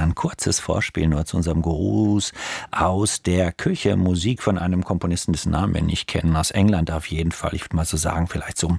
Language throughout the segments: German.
ein kurzes Vorspiel nur zu unserem Gruß aus der Küche. Musik von einem Komponisten, dessen Namen wir nicht kennen, aus England auf jeden Fall. Ich würde mal so sagen, vielleicht so um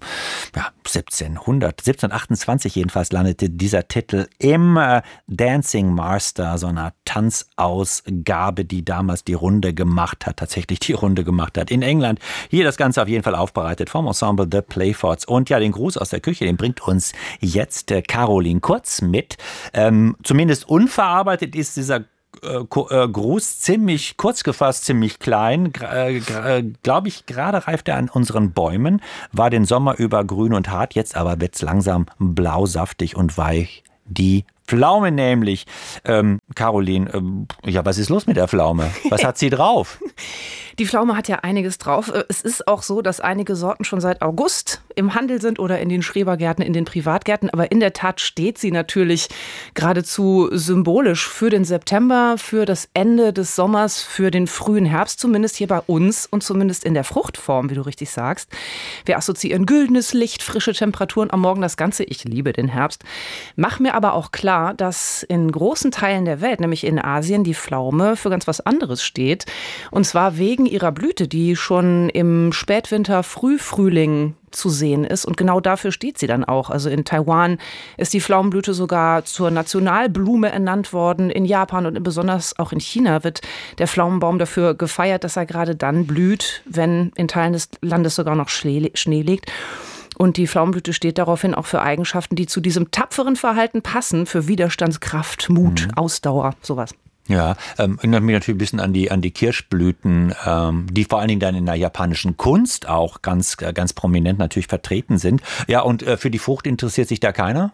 1728 jedenfalls landete dieser Titel im Dancing Master, so einer Tanzausgabe, die damals die Runde gemacht hat, tatsächlich die Runde gemacht hat in England. Hier das Ganze auf jeden Fall aufbereitet vom Ensemble The Playfords. Und ja, den Gruß aus der Küche, den bringt uns jetzt Caroline Kurz mit. Zumindest unverarbeitet ist dieser Gruß ziemlich kurz gefasst, ziemlich klein. Glaube ich, gerade reift er an unseren Bäumen, war den Sommer über grün und hart, jetzt aber wird es langsam blau, saftig und weich. Die Pflaume nämlich. Caroline, was ist los mit der Pflaume? Was hat sie drauf? Die Pflaume hat ja einiges drauf. Es ist auch so, dass einige Sorten schon seit August im Handel sind oder in den Schrebergärten, in den Privatgärten. Aber in der Tat steht sie natürlich geradezu symbolisch für den September, für das Ende des Sommers, für den frühen Herbst, zumindest hier bei uns und zumindest in der Fruchtform, wie du richtig sagst. Wir assoziieren güldenes Licht, frische Temperaturen am Morgen, das Ganze. Ich liebe den Herbst. Mach mir aber auch klar, dass in großen Teilen der Welt, nämlich in Asien, die Pflaume für ganz was anderes steht. Und zwar wegen ihrer Blüte, die schon im Spätwinter, Frühfrühling zu sehen ist. Und genau dafür steht sie dann auch. Also in Taiwan ist die Pflaumenblüte sogar zur Nationalblume ernannt worden. In Japan und besonders auch in China wird der Pflaumenbaum dafür gefeiert, dass er gerade dann blüht, wenn in Teilen des Landes sogar noch Schnee liegt. Und die Pflaumenblüte steht daraufhin auch für Eigenschaften, die zu diesem tapferen Verhalten passen, für Widerstandskraft, Mut, Ausdauer, sowas. Ja, erinnert mich natürlich ein bisschen an die Kirschblüten, die vor allen Dingen dann in der japanischen Kunst auch ganz prominent natürlich vertreten sind. Ja, und für die Frucht interessiert sich da keiner?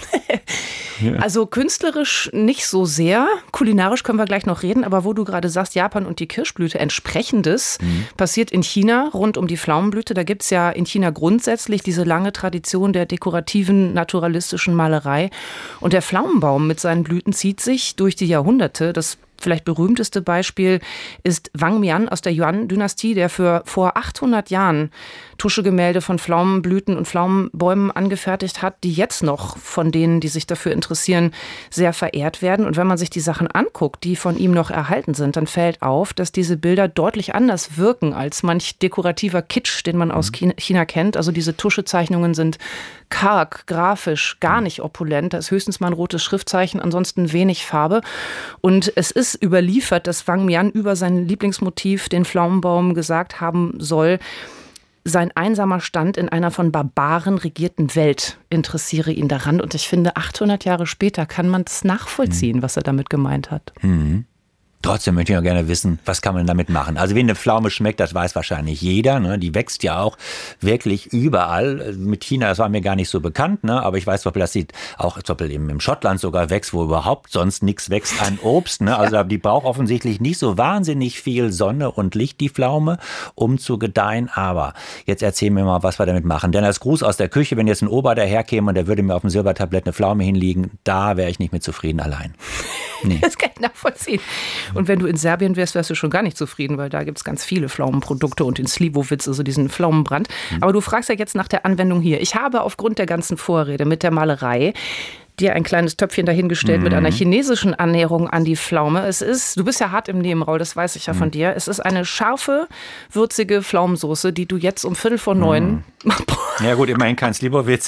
Also künstlerisch nicht so sehr. Kulinarisch können wir gleich noch reden. Aber wo du gerade sagst, Japan und die Kirschblüte, Entsprechendes passiert in China rund um die Pflaumenblüte. Da gibt's ja in China grundsätzlich diese lange Tradition der dekorativen, naturalistischen Malerei. Und der Pflaumenbaum mit seinen Blüten zieht sich durch die Jahrhunderte. Das vielleicht berühmteste Beispiel ist Wang Mian aus der Yuan-Dynastie, der vor 800 Jahren Tuschegemälde von Pflaumenblüten und Pflaumenbäumen angefertigt hat, die jetzt noch von denen, die sich dafür interessieren, sehr verehrt werden. Und wenn man sich die Sachen anguckt, die von ihm noch erhalten sind, dann fällt auf, dass diese Bilder deutlich anders wirken als manch dekorativer Kitsch, den man aus China kennt. Also diese Tuschezeichnungen sind karg, grafisch, gar nicht opulent. Da ist höchstens mal ein rotes Schriftzeichen, ansonsten wenig Farbe. Und es ist überliefert, dass Wang Mian über sein Lieblingsmotiv, den Pflaumenbaum, gesagt haben soll, sein einsamer Stand in einer von Barbaren regierten Welt interessiere ihn daran. Und ich finde, 800 Jahre später kann man es nachvollziehen, was er damit gemeint hat. Trotzdem möchte ich auch gerne wissen, was kann man damit machen? Also wie eine Pflaume schmeckt, das weiß wahrscheinlich jeder. Ne? Die wächst ja auch wirklich überall. Mit China, das war mir gar nicht so bekannt. Ne? Aber ich weiß zum Beispiel, dass sie auch zum Beispiel im Schottland sogar wächst, wo überhaupt sonst nichts wächst an Obst. Ne? Also die braucht offensichtlich nicht so wahnsinnig viel Sonne und Licht, die Pflaume, um zu gedeihen. Aber jetzt erzähl mir mal, was wir damit machen. Denn als Gruß aus der Küche, wenn jetzt ein Ober daherkäme und der würde mir auf dem Silbertablett eine Pflaume hinlegen, da wäre ich nicht mit zufrieden allein. Nee. Das kann ich nachvollziehen. Und wenn du in Serbien wärst du schon gar nicht zufrieden, weil da gibt es ganz viele Pflaumenprodukte und in Slivovitz, also diesen Pflaumenbrand. Aber du fragst ja jetzt nach der Anwendung hier. Ich habe aufgrund der ganzen Vorrede mit der Malerei dir ein kleines Töpfchen dahingestellt mit einer chinesischen Annäherung an die Pflaume. Du bist ja hart im Nebenraul, das weiß ich ja von dir. Es ist eine scharfe, würzige Pflaumensoße, die du jetzt um 8:45 Ja gut, immerhin kein Slivovitz.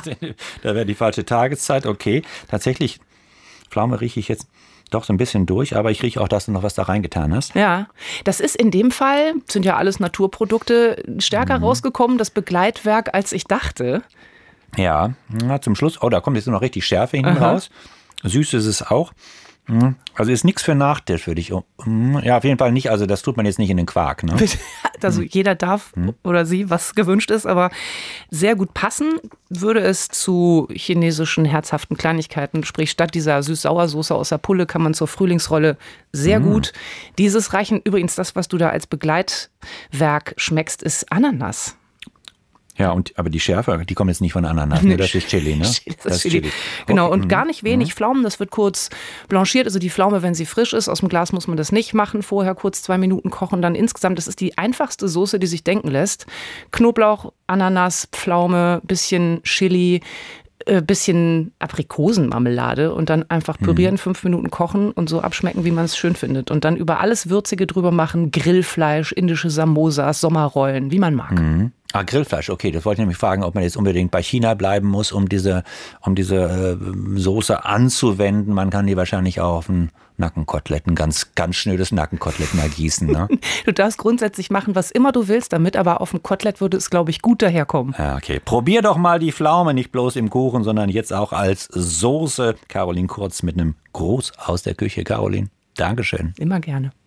Da wäre die falsche Tageszeit. Okay, tatsächlich, Pflaume rieche ich jetzt doch so ein bisschen durch, aber ich rieche auch, dass du noch was da reingetan hast. Ja, das ist in dem Fall, sind ja alles Naturprodukte, stärker rausgekommen, das Begleitwerk, als ich dachte. Ja, zum Schluss, da kommt jetzt noch richtig Schärfe hinten raus. Süß ist es auch. Also ist nichts für Nachtisch für dich. Ja, auf jeden Fall nicht. Also das tut man jetzt nicht in den Quark. Ne? Also jeder darf oder sie, was gewünscht ist, aber sehr gut passen würde es zu chinesischen herzhaften Kleinigkeiten. Sprich, statt dieser Süß-Sauer-Soße aus der Pulle kann man zur Frühlingsrolle sehr gut. Dieses reichen übrigens, das, was du da als Begleitwerk schmeckst, ist Ananas. Ja, aber die Schärfe, die kommt jetzt nicht von Ananas, ne? Das ist Chili, ne? Das ist Chili. Genau, und gar nicht wenig Pflaumen, das wird kurz blanchiert. Also die Pflaume, wenn sie frisch ist, aus dem Glas muss man das nicht machen, vorher kurz 2 Minuten kochen, dann insgesamt, das ist die einfachste Soße, die sich denken lässt. Knoblauch, Ananas, Pflaume, bisschen Chili, bisschen Aprikosenmarmelade und dann einfach pürieren, 5 Minuten kochen und so abschmecken, wie man es schön findet. Und dann über alles Würzige drüber machen, Grillfleisch, indische Samosas, Sommerrollen, wie man mag. Grillfleisch, okay. Das wollte ich nämlich fragen, ob man jetzt unbedingt bei China bleiben muss, um diese Soße anzuwenden. Man kann die wahrscheinlich auch auf ein Nackenkotelett, ein ganz schnödes Nackenkotelett mal gießen. Ne? Du darfst grundsätzlich machen, was immer du willst damit, aber auf dem Kotelett würde es, glaube ich, gut daherkommen. Ja, okay. Probier doch mal die Pflaume, nicht bloß im Kuchen, sondern jetzt auch als Soße. Caroline Kurz mit einem Gruß aus der Küche. Caroline, Dankeschön. Immer gerne.